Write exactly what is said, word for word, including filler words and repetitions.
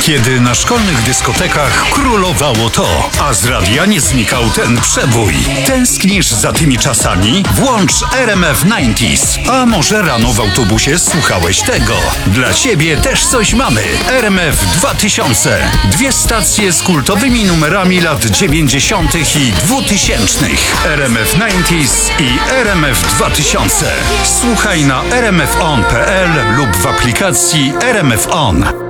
Kiedy na szkolnych dyskotekach królowało to, a z radia nie znikał ten przebój. Tęsknisz za tymi czasami? Włącz R M F dziewięćdziesiąt. A może rano w autobusie słuchałeś tego? Dla ciebie też coś mamy. R M F dwa tysiące. Dwie stacje z kultowymi numerami lat dziewięćdziesiątych i dwutysięcznych. R M F dziewięćdziesiąt i R M F dwa tysiące. Słuchaj na r m f on kropka p l lub w aplikacji R M F On.